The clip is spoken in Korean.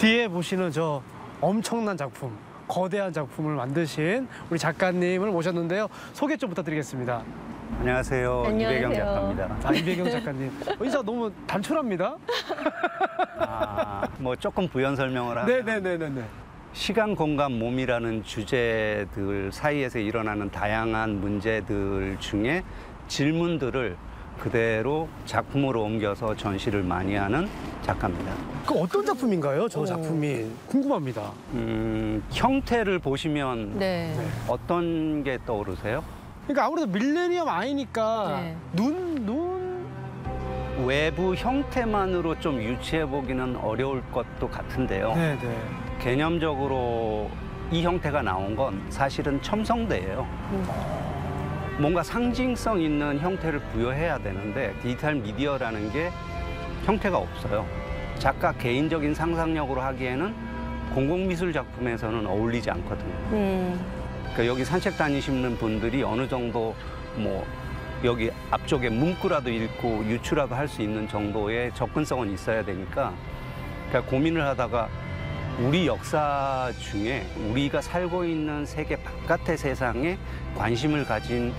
뒤에 보시는 저 엄청난 작품, 거대한 작품을 만드신 우리 작가님을 모셨는데요. 소개 좀 부탁드리겠습니다. 안녕하세요. 안녕하세요. 이배경 작가입니다. 이배경 작가님. 인사 너무 단촐합니다. 뭐 조금 부연 설명을 하면 네네네네. 시간, 공간, 몸이라는 주제들 사이에서 일어나는 다양한 문제들 중에 질문들을 그대로 작품으로 옮겨서 전시를 많이 하는 작가입니다. 그 어떤 작품인가요? 저 작품이 궁금합니다. 형태를 보시면 네. 어떤 게 떠오르세요? 그러니까 아무래도 밀레니엄 아이니까 네. 눈. 외부 형태만으로 좀 유추해 보기는 어려울 것도 같은데요. 네네. 개념적으로 이 형태가 나온 건 사실은 첨성대예요. 뭔가 상징성 있는 형태를 부여해야 되는데 디지털 미디어라는 게 형태가 없어요. 작가 개인적인 상상력으로 하기에는 공공미술 작품에서는 어울리지 않거든요. 그러니까 여기 산책 다니시는 분들이 어느 정도 뭐 여기 앞쪽에 문구라도 읽고 유추라도 할 수 있는 정도의 접근성은 있어야 되니까 그러니까 고민을 하다가 우리 역사 중에 우리가 살고 있는 세계 바깥의 세상에 관심을 가진